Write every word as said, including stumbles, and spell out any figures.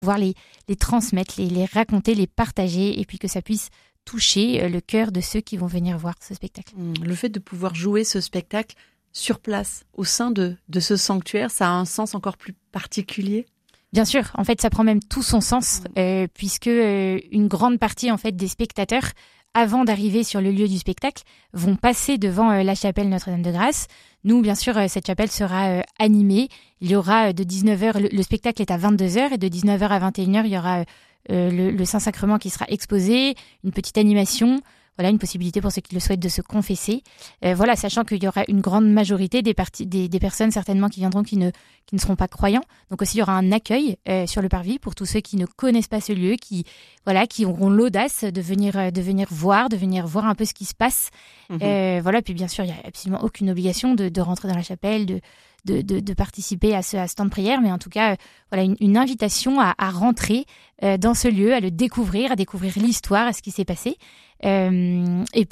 pouvoir les, les transmettre, les, les raconter, les partager, et puis que ça puisse toucher le cœur de ceux qui vont venir voir ce spectacle. Le fait de pouvoir jouer ce spectacle sur place, au sein de, de ce sanctuaire, ça a un sens encore plus particulier ? Bien sûr, en fait, ça prend même tout son sens, euh, puisque euh, une grande partie en fait des spectateurs, avant d'arriver sur le lieu du spectacle, vont passer devant euh, la chapelle Notre-Dame-de-Grâce. Nous, bien sûr, euh, cette chapelle sera euh, animée. Il y aura euh, de dix-neuf heures, le, le spectacle est à vingt-deux heures, et de dix-neuf heures à vingt et une heures, il y aura euh, le, le Saint-Sacrement qui sera exposé, une petite animation. Voilà, une possibilité pour ceux qui le souhaitent de se confesser. Euh, voilà, sachant qu'il y aura une grande majorité des, parties, des, des personnes certainement qui viendront qui ne, qui ne seront pas croyants. Donc aussi, il y aura un accueil euh, sur le parvis pour tous ceux qui ne connaissent pas ce lieu, qui, voilà, qui auront l'audace de venir, de venir voir, de venir voir un peu ce qui se passe. Mmh. Euh, voilà, puis bien sûr, il n'y a absolument aucune obligation de, de rentrer dans la chapelle, de, de, de, de participer à ce, à ce temps de prière, mais en tout cas, euh, voilà, une, une invitation à, à rentrer euh, dans ce lieu, à le découvrir, à découvrir l'histoire, à ce qui s'est passé. Euh, et